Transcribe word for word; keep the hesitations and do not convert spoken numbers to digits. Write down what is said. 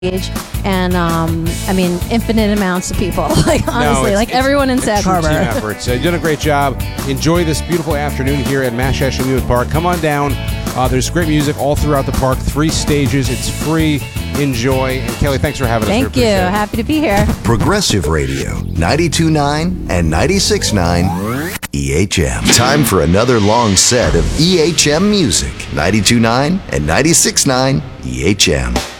and um, I mean, infinite amounts of people. Like honestly, no, like it's, everyone in Sag Harbor. Team efforts. Uh, you've done a great job. Enjoy this beautiful afternoon here at Mashash Amusement Park. Come on down. Uh, there's great music all throughout the park. Three stages. It's free. Enjoy. And Kelly, thanks for having us. Thank you. Happy to be here. Progressive Radio, ninety-two point nine and ninety-six point nine E H M. Time for another long set of E H M music. ninety-two point nine and ninety-six point nine E H M.